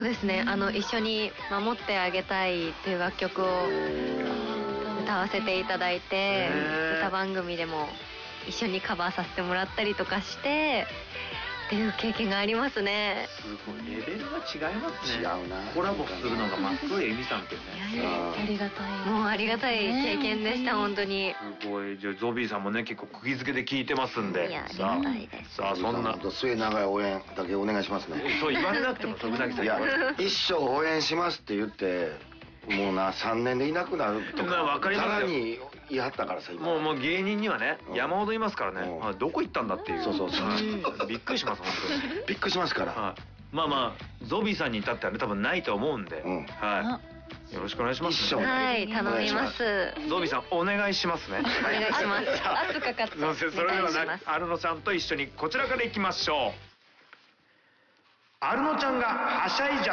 ですね、一緒に守ってあげたいっていう楽曲を歌わせていただいて、歌番組でも一緒にカバーさせてもらったりとかしてっていう経験がありますね。 すごいレベルが違いますね。 違うな。 コラボするのが松江恵美さんってね。 ありがたい。もうありがたい経験でした、本当に。 すごい。じゃあゾビーさんもね結構釘付けで聞いてますんで。 いや、ありがたいです。 さあそんな末永い応援だけお願いしますね。 そう言われなくても徳永さん。 いや、一生応援しますって言ってもうな3年でいなくなるとか。 わかりますよ。 さらに言い張ったからさ。 もう芸人にはね山ほどいますからね。どこ行ったんだっていう。 そうそうそう。 びっくりします本当に。 びっくりしますから。 まあゾビーさんに至ってはね多分ないと思うんで、はい。よろしくお願いします。 はい、頼みます。 ゾビーさんお願いしますね。 お願いします。圧かかって。 それではアルノちゃんと一緒にこちらからいきましょう。アルノちゃんがはしゃいじゃった。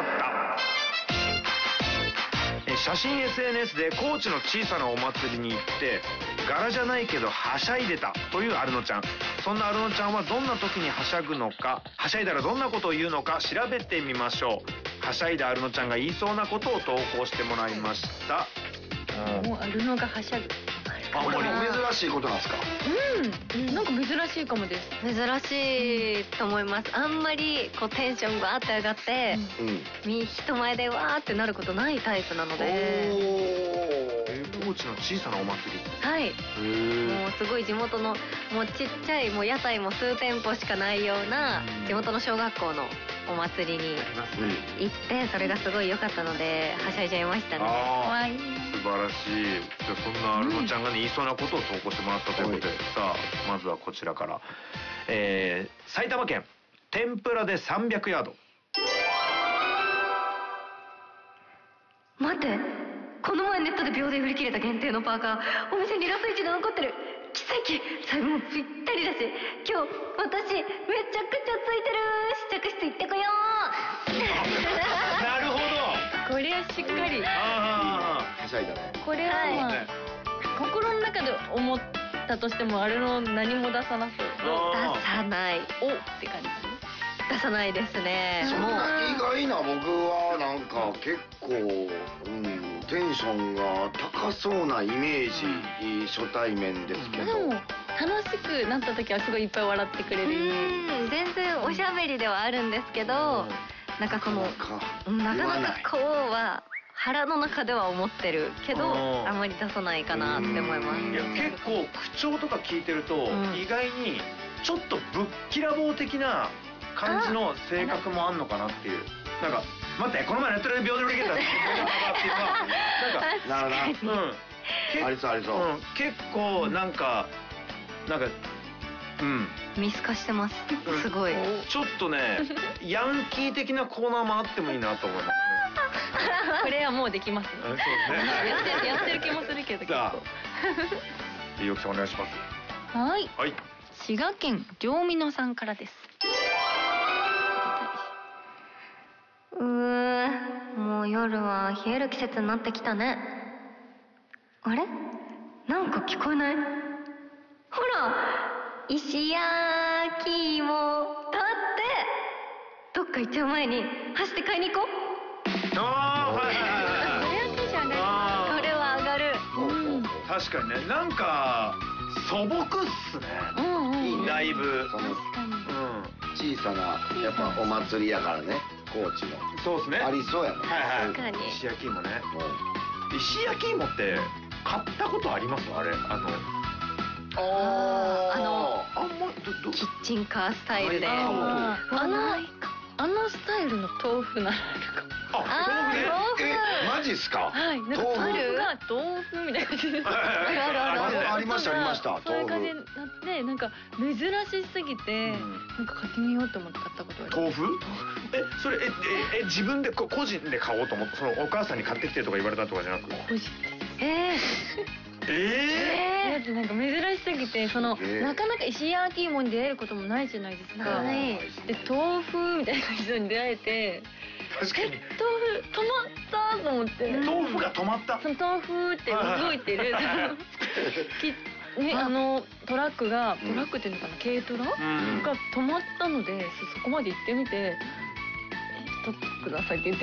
写真 SNS で高知の小さなお祭りに行って柄じゃないけどはしゃいでたというアルノちゃん。そんなアルノちゃんはどんな時にはしゃぐのか、はしゃいだらどんなことを言うのか調べてみましょう。はしゃいだアルノちゃんが言いそうなことを投稿してもらいました。 もうアルノがはしゃぐ。 これ珍しいことなんですか？ なんか珍しいかもです。珍しいと思います。あんまりこうテンションバーって上がって人前でわーってなることないタイプなので。 高知の小さなお祭り。 はい。もうすごい地元のもうちっちゃいもう屋台も数店舗しかないような地元の小学校のお祭りに行ってそれがすごい良かったのではしゃいじゃいましたね。 素晴らしい。じゃあそんなアルノちゃんがね言いそうなことを投稿してもらったということで、さあまずはこちらから、埼玉県天ぷらで300ヤード。 待って、この前ネットで秒で売り切れた限定のパーカーお店にラス1で残ってる。奇跡。サイズもぴったりだし今日私めちゃくちゃついてる。試着室行ってこよう。 なるほど。 これはしっかり。 はしゃいだね。 これは心の中で思ったとしてもあれの何も出さなそう。出さない。おって感じ。出さないですね。 そんな意外な僕はなんか結構テンションが高そうなイメージ、初対面ですけど。 でも楽しくなった時はすごいいっぱい笑ってくれるイメージ。全然おしゃべりではあるんですけど、なんかそのなかなかこうは腹の中では思ってるけどあまり出さないかなって思います。 いや結構口調とか聞いてると意外にちょっとぶっきらぼう的な感じの性格もあんのかなっていう。なんか待ってこの前ネットで秒で売り切れたっていうのはなんかなるほど。ありそうありそう。 結構なんか見透かしてます。すごい。 ちょっとねヤンキー的なコーナーもあってもいいなと思いますね。 これはもうできますね。 そうですね。 やってる気もするけど結構。 ゆうきさんお願いします。 はい。滋賀県両美濃さんからです。もう夜は冷える季節になってきたね。あれ？なんか聞こえない？ほら、石焼き芋だって。どっか行っちゃう前に走って買いに行こう。 ああ、はいはいはい。 これはテンション上がる。これは上がる。 確かにね、なんか素朴っすね。だいぶ。 小さなやっぱお祭りやからね。高知の。 そうですね。 ありそうやね。 確かに。 石焼き芋ね。石焼き芋って買ったことあります？あれキッチンカースタイルで。あのスタイルの豆腐なら豆腐。 マジっすか？ はい。なんか豆腐みたいな感じで。 ありましたありました。 そういう感じになってなんか珍しすぎてなんか買ってみようと思って買ったことある。 豆腐？それ自分で個人で買おうと思ってそのお母さんに買ってきてとか言われたとかじゃなく？ 個人。だってなんか珍しすぎてなかなか石焼き芋に出会えることもないじゃないですか。で豆腐みたいな人に出会えて確かに豆腐止まったと思って。 豆腐が止まった。 その豆腐って動いてるトラックっていうのかな、軽トラが止まったのでそこまで行ってみて「取ってください」って言って